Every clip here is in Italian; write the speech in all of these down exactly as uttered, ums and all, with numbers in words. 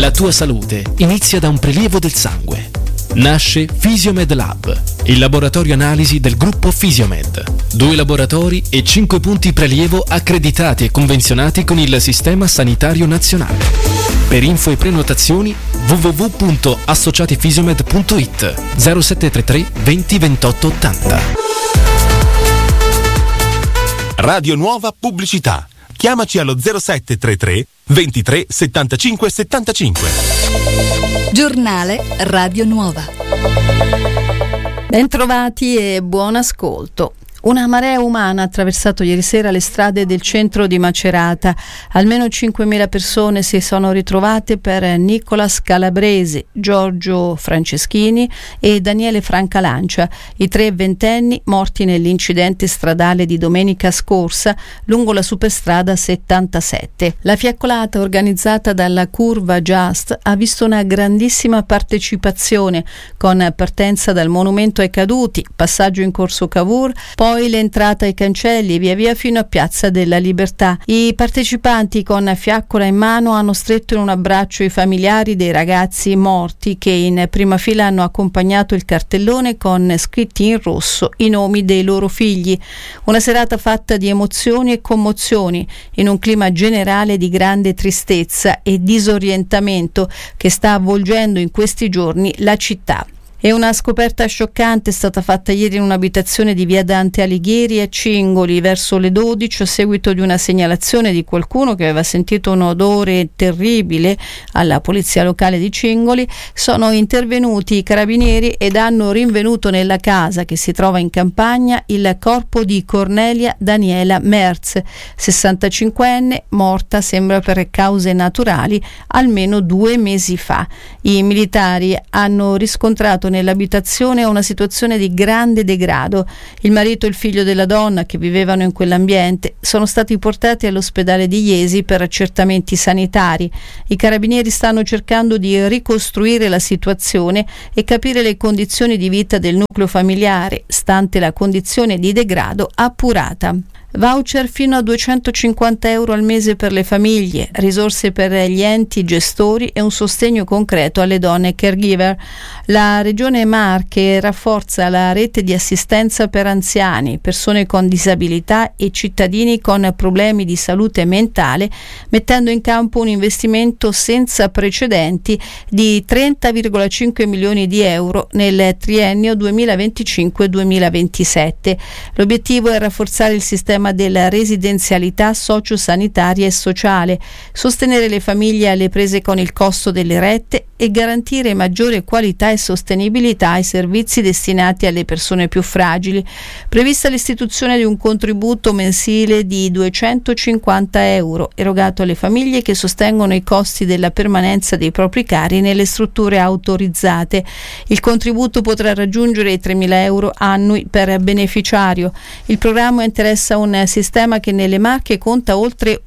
La tua salute inizia da un prelievo del sangue. Nasce Fisiomed Lab, il laboratorio analisi del gruppo Fisiomed. Due laboratori e cinque punti prelievo accreditati e convenzionati con il Sistema Sanitario Nazionale. Per info e prenotazioni w w w punto associatifisiomed punto i t zero sette tre tre venti ventotto ottanta. Radio Nuova Pubblicità. Chiamaci allo zero sette tre tre ventitré settantacinque settantacinque. Giornale Radio Nuova. Bentrovati e buon ascolto. Una marea umana ha attraversato ieri sera le strade del centro di Macerata. Almeno cinquemila persone si sono ritrovate per Nicolas Calabresi, Giorgio Franceschini e Daniele Francalancia, i tre ventenni morti nell'incidente stradale di domenica scorsa lungo la superstrada settantasette. La fiaccolata organizzata dalla Curva Just ha visto una grandissima partecipazione, con partenza dal Monumento ai Caduti, passaggio in Corso Cavour, poi l'entrata ai cancelli, via via fino a Piazza della Libertà. I partecipanti con fiaccola in mano hanno stretto in un abbraccio i familiari dei ragazzi morti, che in prima fila hanno accompagnato il cartellone con scritti in rosso i nomi dei loro figli. Una serata fatta di emozioni e commozioni, in un clima generale di grande tristezza e disorientamento che sta avvolgendo in questi giorni la città. E una scoperta scioccante è stata fatta ieri in un'abitazione di via Dante Alighieri a Cingoli verso le dodici, a seguito di una segnalazione di qualcuno che aveva sentito un odore terribile alla polizia locale di Cingoli. Sono intervenuti i carabinieri ed hanno rinvenuto nella casa, che si trova in campagna, il corpo di Cornelia Daniela Merz, sessantacinquenne, morta sembra per cause naturali almeno due mesi fa. I militari hanno riscontrato nell'abitazione una situazione di grande degrado. Il marito e il figlio della donna, che vivevano in quell'ambiente, sono stati portati all'ospedale di Iesi per accertamenti sanitari. I carabinieri stanno cercando di ricostruire la situazione e capire le condizioni di vita del nucleo familiare, stante la condizione di degrado appurata. Voucher fino a duecentocinquanta euro al mese per le famiglie, risorse per gli enti gestori e un sostegno concreto alle donne caregiver. La Regione Marche rafforza la rete di assistenza per anziani, persone con disabilità e cittadini con problemi di salute mentale, mettendo in campo un investimento senza precedenti di trenta virgola cinque milioni di euro nel triennio duemilaventicinque duemilaventisette. L'obiettivo è rafforzare il sistema della residenzialità sociosanitaria e sociale, sostenere le famiglie alle prese con il costo delle rette e garantire maggiore qualità e sostenibilità ai servizi destinati alle persone più fragili. Prevista l'istituzione di un contributo mensile di duecentocinquanta euro erogato alle famiglie che sostengono i costi della permanenza dei propri cari nelle strutture autorizzate. Il contributo potrà raggiungere i tremila euro annui per beneficiario. Il programma interessa un sistema che nelle Marche conta oltre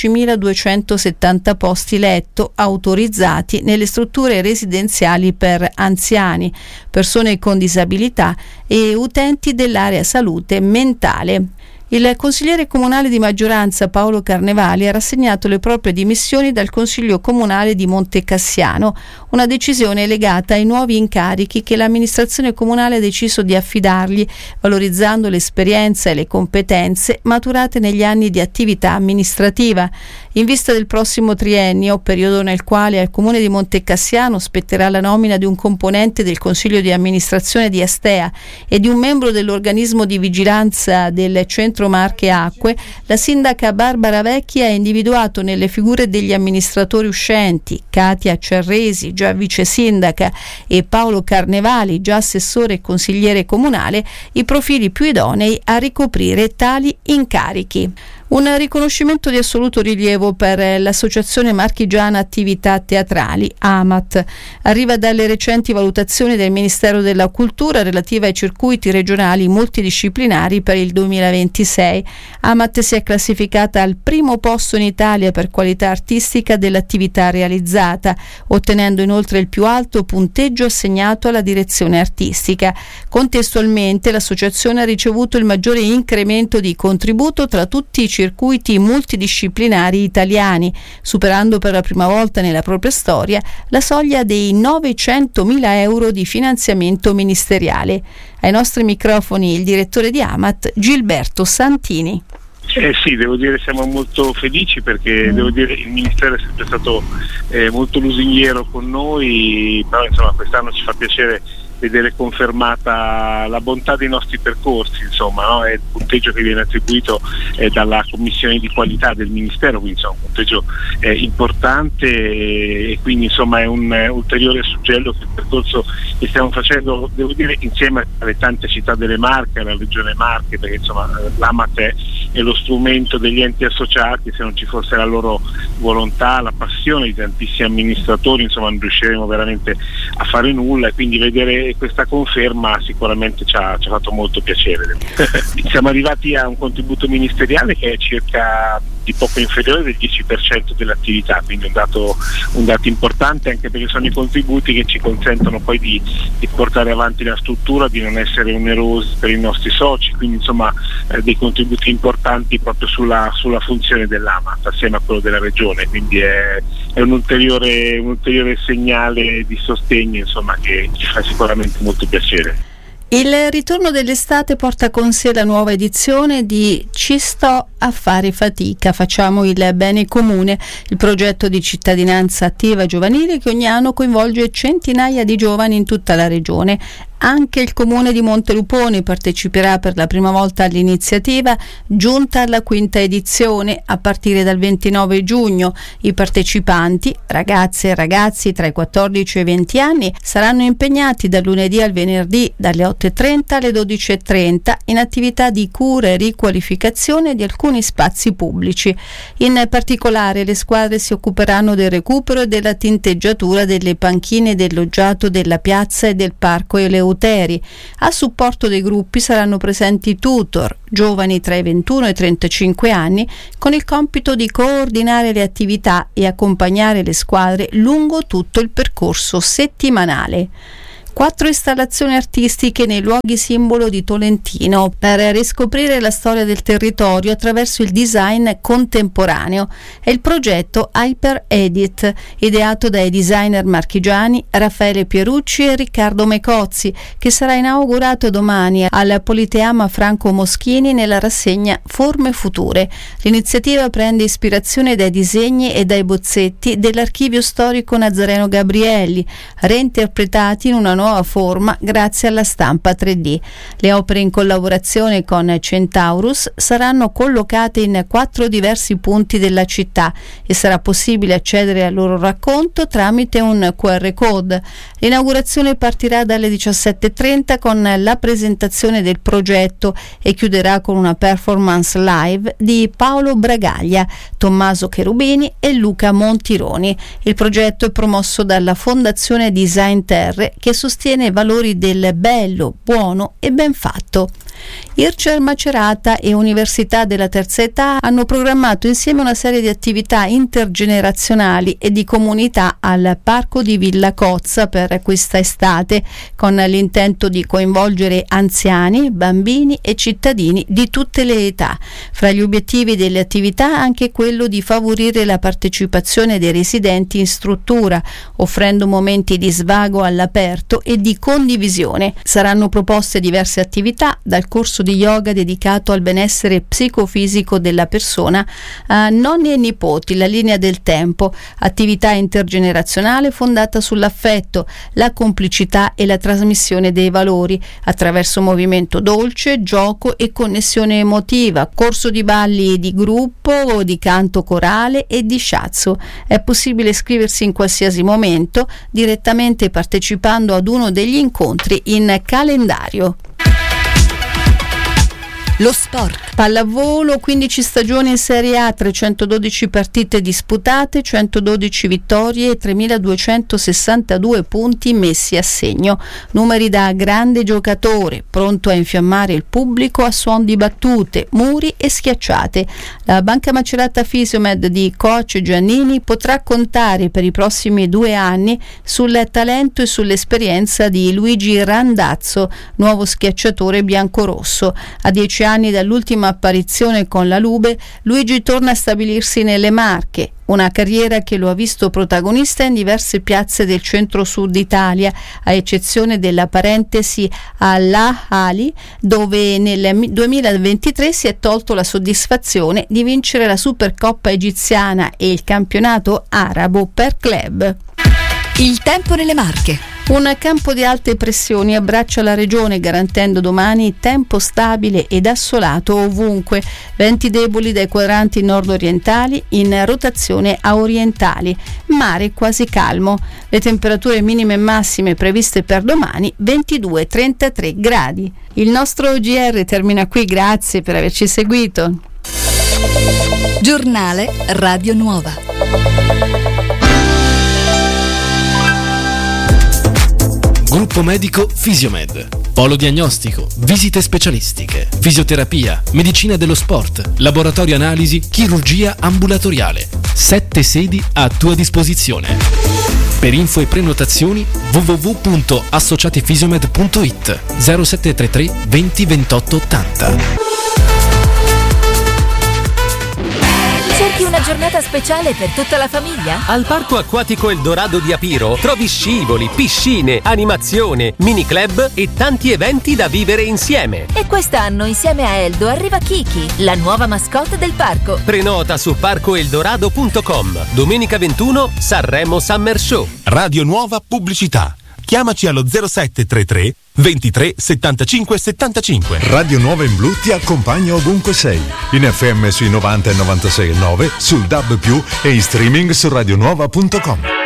undicimiladuecentosettanta posti letto autorizzati nelle strutture residenziali per anziani, persone con disabilità e utenti dell'area salute mentale. Il consigliere comunale di maggioranza Paolo Carnevali ha rassegnato le proprie dimissioni dal Consiglio Comunale di Montecassiano, una decisione legata ai nuovi incarichi che l'amministrazione comunale ha deciso di affidargli, valorizzando l'esperienza e le competenze maturate negli anni di attività amministrativa. In vista del prossimo triennio, periodo nel quale al Comune di Montecassiano spetterà la nomina di un componente del Consiglio di amministrazione di Astea e di un membro dell'organismo di vigilanza del Centro Marche Acque, la sindaca Barbara Vecchi ha individuato nelle figure degli amministratori uscenti, Katia Cerresi, già vice sindaca, e Paolo Carnevali, già assessore e consigliere comunale, i profili più idonei a ricoprire tali incarichi. Un riconoscimento di assoluto rilievo per l'Associazione Marchigiana Attività Teatrali, AMAT. Arriva dalle recenti valutazioni del Ministero della Cultura relative ai circuiti regionali multidisciplinari per il duemilaventisei. AMAT si è classificata al primo posto in Italia per qualità artistica dell'attività realizzata, ottenendo inoltre il più alto punteggio assegnato alla direzione artistica. Contestualmente l'associazione ha ricevuto il maggiore incremento di contributo tra tutti i circuiti circuiti multidisciplinari italiani, superando per la prima volta nella propria storia la soglia dei novecentomila euro di finanziamento ministeriale. Ai nostri microfoni il direttore di Amat, Gilberto Santini. Eh sì, devo dire siamo molto felici perché mm. devo dire il Ministero è sempre stato eh, molto lusinghiero con noi, però insomma quest'anno ci fa piacere vedere confermata la bontà dei nostri percorsi, insomma, no? È il punteggio che viene attribuito eh, dalla commissione di qualità del Ministero, quindi insomma un punteggio eh, importante e quindi insomma è un eh, ulteriore suggello che il percorso che stiamo facendo, devo dire, insieme alle tante città delle Marche, alla Regione Marche, perché insomma l'Amat è, è lo strumento degli enti associati, se non ci fosse la loro volontà, la passione di tantissimi amministratori, insomma non riusciremo veramente a fare nulla, e quindi vedere questa conferma sicuramente ci ha, ci ha fatto molto piacere. Siamo arrivati a un contributo ministeriale che è circa di poco inferiore del dieci per cento dell'attività, quindi un dato, un dato importante, anche perché sono i contributi che ci consentono poi di, di portare avanti la struttura, di non essere onerosi per i nostri soci, quindi insomma eh, dei contributi importanti proprio sulla, sulla funzione dell'Amat assieme a quello della Regione, quindi è, è un ulteriore, un ulteriore segnale di sostegno, insomma, che ci fa sicuramente molto piacere. Il ritorno dell'estate porta con sé la nuova edizione di Ci sto a fare fatica, facciamo il bene comune, il progetto di cittadinanza attiva giovanile che ogni anno coinvolge centinaia di giovani in tutta la regione. Anche il comune di Montelupone parteciperà per la prima volta all'iniziativa, giunta alla quinta edizione a partire dal ventinove giugno. I partecipanti, ragazze e ragazzi tra i quattordici e i venti anni, saranno impegnati dal lunedì al venerdì dalle otto e trenta alle dodici e trenta in attività di cura e riqualificazione di alcuni spazi pubblici. In particolare le squadre si occuperanno del recupero e della tinteggiatura delle panchine del loggiato della piazza e del parco Eleuteri. A supporto dei gruppi saranno presenti tutor, giovani tra i ventuno e i trentacinque anni, con il compito di coordinare le attività e accompagnare le squadre lungo tutto il percorso settimanale. Quattro installazioni artistiche nei luoghi simbolo di Tolentino per riscoprire la storia del territorio attraverso il design contemporaneo. È il progetto Hyper Edit, ideato dai designer marchigiani Raffaele Pierucci e Riccardo Mecozzi, che sarà inaugurato domani al Politeama Franco Moschini nella rassegna Forme Future. L'iniziativa prende ispirazione dai disegni e dai bozzetti dell'archivio storico Nazareno Gabrielli, reinterpretati in una nuova forma grazie alla stampa tre D. Le opere in collaborazione con Centaurus saranno collocate in quattro diversi punti della città e sarà possibile accedere al loro racconto tramite un Q R code. L'inaugurazione partirà dalle diciassette e trenta con la presentazione del progetto e chiuderà con una performance live di Paolo Bragaglia, Tommaso Cherubini e Luca Montironi. Il progetto è promosso dalla Fondazione Design Terre, che sostiene i valori del bello, buono e ben fatto. IRCER Macerata e Università della Terza Età hanno programmato insieme una serie di attività intergenerazionali e di comunità al Parco di Villa Cozza per questa estate, con l'intento di coinvolgere anziani, bambini e cittadini di tutte le età. Fra gli obiettivi delle attività anche quello di favorire la partecipazione dei residenti in struttura, offrendo momenti di svago all'aperto e di condivisione. Saranno proposte diverse attività, dal corso di yoga dedicato al benessere psicofisico della persona a nonni e nipoti, la linea del tempo, attività intergenerazionale fondata sull'affetto, la complicità e la trasmissione dei valori attraverso movimento dolce, gioco e connessione emotiva, corso di balli di gruppo, di canto corale e di shiatsu. È possibile iscriversi in qualsiasi momento direttamente partecipando ad uno degli incontri in calendario. Lo sport. Pallavolo, quindici stagioni in Serie A, trecentododici partite disputate, centododici vittorie e tremiladuecentosessantadue punti messi a segno. Numeri da grande giocatore, pronto a infiammare il pubblico a suon di battute, muri e schiacciate. La Banca Macerata Fisiomed di coach Giannini potrà contare per i prossimi due anni sul talento e sull'esperienza di Luigi Randazzo, nuovo schiacciatore biancorosso. A dieci dieci anni dall'ultima apparizione con la Lube, Luigi torna a stabilirsi nelle Marche, una carriera che lo ha visto protagonista in diverse piazze del centro-sud Italia, a eccezione della parentesi all'Ahly, dove nel duemilaventitré si è tolto la soddisfazione di vincere la Supercoppa egiziana e il campionato arabo per club. Il tempo nelle Marche. Un campo di alte pressioni abbraccia la regione, garantendo domani tempo stabile ed assolato ovunque, venti deboli dai quadranti nord-orientali in rotazione a orientali, mare quasi calmo. Le temperature minime e massime previste per domani ventidue trentatré gradi. Il nostro G R termina qui, grazie per averci seguito. Giornale Radio Nuova. Gruppo medico Fisiomed. Polo diagnostico, visite specialistiche, fisioterapia, medicina dello sport, laboratorio analisi, chirurgia ambulatoriale. Sette sedi a tua disposizione. Per info e prenotazioni w w w punto associatifisiomed punto it zero sette tre tre venti ventotto ottanta. Cerchi una giornata speciale per tutta la famiglia? Al Parco Acquatico Eldorado di Apiro trovi scivoli, piscine, animazione, mini club e tanti eventi da vivere insieme. E quest'anno insieme a Eldo arriva Kiki, la nuova mascotte del parco. Prenota su parco eldorado punto com. Domenica ventuno Sanremo Summer Show. Radio Nuova Pubblicità. Chiamaci allo zero sette tre tre ventitré settantacinque settantacinque. Radio Nuova in Blu ti accompagna ovunque sei. In F M sui novanta e novantasei e nove, sul D A B più, e in streaming su radionuova punto com.